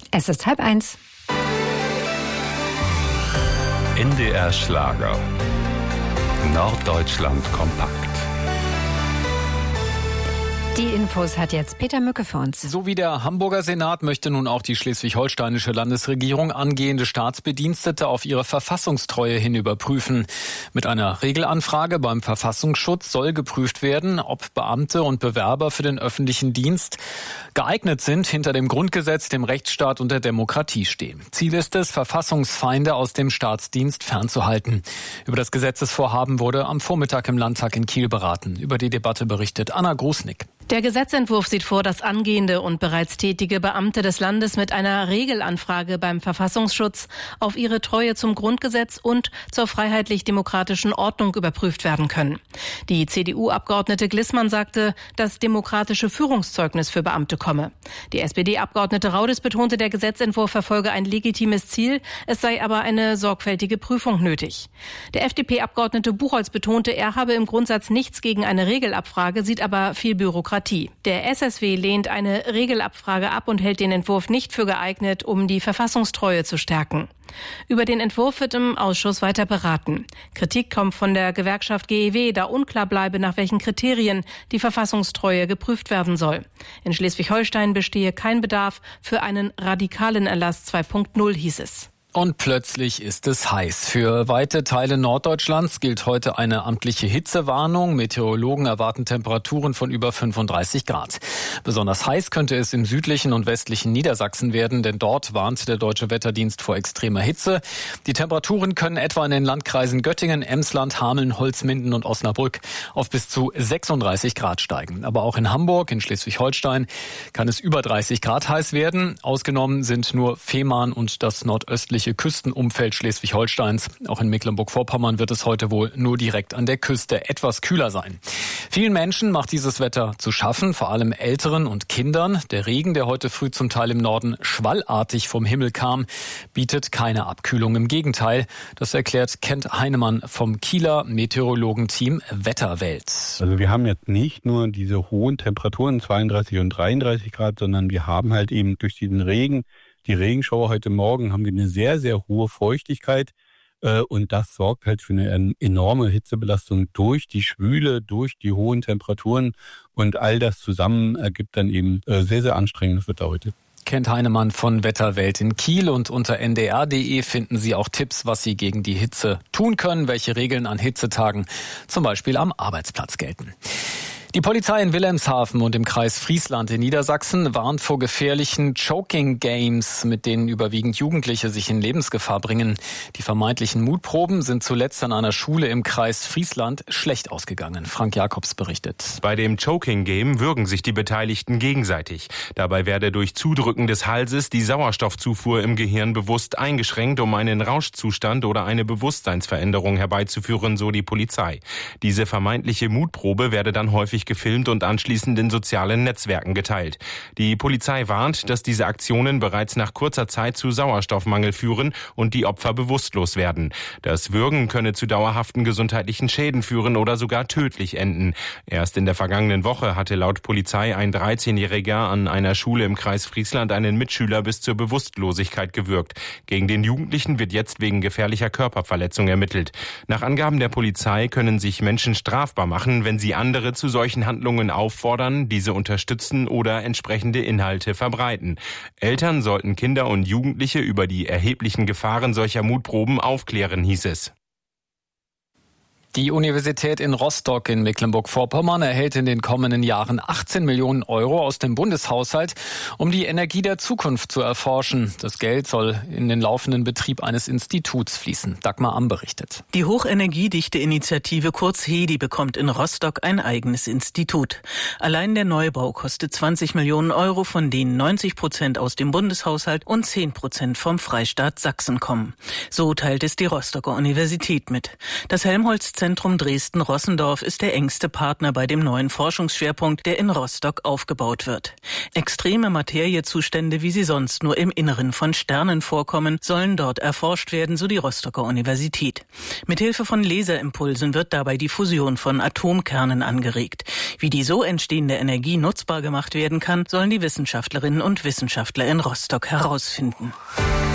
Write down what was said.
Es ist 12:30. NDR Schlager. Norddeutschland kompakt. Die Infos hat jetzt Peter Mücke für uns. So wie der Hamburger Senat möchte nun auch die schleswig-holsteinische Landesregierung angehende Staatsbedienstete auf ihre Verfassungstreue hin überprüfen. Mit einer Regelanfrage beim Verfassungsschutz soll geprüft werden, ob Beamte und Bewerber für den öffentlichen Dienst geeignet sind, hinter dem Grundgesetz, dem Rechtsstaat und der Demokratie stehen. Ziel ist es, Verfassungsfeinde aus dem Staatsdienst fernzuhalten. Über das Gesetzesvorhaben wurde am Vormittag im Landtag in Kiel beraten. Über die Debatte berichtet Anna Grusnick. Der Gesetzentwurf sieht vor, dass angehende und bereits tätige Beamte des Landes mit einer Regelanfrage beim Verfassungsschutz auf ihre Treue zum Grundgesetz und zur freiheitlich-demokratischen Ordnung überprüft werden können. Die CDU-Abgeordnete Glissmann sagte, das demokratische Führungszeugnis für Beamte komme. Die SPD-Abgeordnete Raudis betonte, der Gesetzentwurf verfolge ein legitimes Ziel, es sei aber eine sorgfältige Prüfung nötig. Der FDP-Abgeordnete Buchholz betonte, er habe im Grundsatz nichts gegen eine Regelabfrage, sieht aber viel Bürokratie. Der SSW lehnt eine Regelabfrage ab und hält den Entwurf nicht für geeignet, um die Verfassungstreue zu stärken. Über den Entwurf wird im Ausschuss weiter beraten. Kritik kommt von der Gewerkschaft GEW, da unklar bleibe, nach welchen Kriterien die Verfassungstreue geprüft werden soll. In Schleswig-Holstein bestehe kein Bedarf für einen radikalen Erlass 2.0, hieß es. Und plötzlich ist es heiß. Für weite Teile Norddeutschlands gilt heute eine amtliche Hitzewarnung. Meteorologen erwarten Temperaturen von über 35 Grad. Besonders heiß könnte es im südlichen und westlichen Niedersachsen werden, denn dort warnt der Deutsche Wetterdienst vor extremer Hitze. Die Temperaturen können etwa in den Landkreisen Göttingen, Emsland, Hameln, Holzminden und Osnabrück auf bis zu 36 Grad steigen. Aber auch in Hamburg, in Schleswig-Holstein kann es über 30 Grad heiß werden. Ausgenommen sind nur Fehmarn und das nordöstliche Küstenumfeld Schleswig-Holsteins. Auch in Mecklenburg-Vorpommern wird es heute wohl nur direkt an der Küste etwas kühler sein. Vielen Menschen macht dieses Wetter zu schaffen, vor allem Älteren und Kindern. Der Regen, der heute früh zum Teil im Norden schwallartig vom Himmel kam, bietet keine Abkühlung. Im Gegenteil, das erklärt Kent Heinemann vom Kieler Meteorologenteam Wetterwelt. Also wir haben jetzt nicht nur diese hohen Temperaturen, 32 und 33 Grad, sondern wir haben halt eben durch diesen Regen, die Regenschauer heute Morgen, haben wir eine sehr, sehr hohe Feuchtigkeit und das sorgt halt für eine enorme Hitzebelastung durch die Schwüle, durch die hohen Temperaturen und all das zusammen ergibt dann eben sehr, sehr anstrengendes Wetter heute. Kent Heinemann von Wetterwelt in Kiel und unter ndr.de finden Sie auch Tipps, was Sie gegen die Hitze tun können, welche Regeln an Hitzetagen zum Beispiel am Arbeitsplatz gelten. Die Polizei in Wilhelmshaven und im Kreis Friesland in Niedersachsen warnt vor gefährlichen Choking Games, mit denen überwiegend Jugendliche sich in Lebensgefahr bringen. Die vermeintlichen Mutproben sind zuletzt an einer Schule im Kreis Friesland schlecht ausgegangen. Frank Jakobs berichtet. Bei dem Choking Game würgen sich die Beteiligten gegenseitig. Dabei werde durch Zudrücken des Halses die Sauerstoffzufuhr im Gehirn bewusst eingeschränkt, um einen Rauschzustand oder eine Bewusstseinsveränderung herbeizuführen, so die Polizei. Diese vermeintliche Mutprobe werde dann häufig gefilmt und anschließend in sozialen Netzwerken geteilt. Die Polizei warnt, dass diese Aktionen bereits nach kurzer Zeit zu Sauerstoffmangel führen und die Opfer bewusstlos werden. Das Würgen könne zu dauerhaften gesundheitlichen Schäden führen oder sogar tödlich enden. Erst in der vergangenen Woche hatte laut Polizei ein 13-Jähriger an einer Schule im Kreis Friesland einen Mitschüler bis zur Bewusstlosigkeit gewürgt. Gegen den Jugendlichen wird jetzt wegen gefährlicher Körperverletzung ermittelt. Nach Angaben der Polizei können sich Menschen strafbar machen, wenn sie andere zu solchen Handlungen auffordern, diese unterstützen oder entsprechende Inhalte verbreiten. Eltern sollten Kinder und Jugendliche über die erheblichen Gefahren solcher Mutproben aufklären, hieß es. Die Universität in Rostock in Mecklenburg-Vorpommern erhält in den kommenden Jahren 18 Millionen Euro aus dem Bundeshaushalt, um die Energie der Zukunft zu erforschen. Das Geld soll in den laufenden Betrieb eines Instituts fließen. Dagmar Amm berichtet. Die Hochenergiedichte-Initiative kurz HEDI bekommt in Rostock ein eigenes Institut. Allein der Neubau kostet 20 Millionen Euro, von denen 90% aus dem Bundeshaushalt und 10% vom Freistaat Sachsen kommen. So teilt es die Rostocker Universität mit. Das Helmholtz Forschungszentrum Dresden-Rossendorf ist der engste Partner bei dem neuen Forschungsschwerpunkt, der in Rostock aufgebaut wird. Extreme Materiezustände, wie sie sonst nur im Inneren von Sternen vorkommen, sollen dort erforscht werden, so die Rostocker Universität. Mithilfe von Laserimpulsen wird dabei die Fusion von Atomkernen angeregt. Wie die so entstehende Energie nutzbar gemacht werden kann, sollen die Wissenschaftlerinnen und Wissenschaftler in Rostock herausfinden.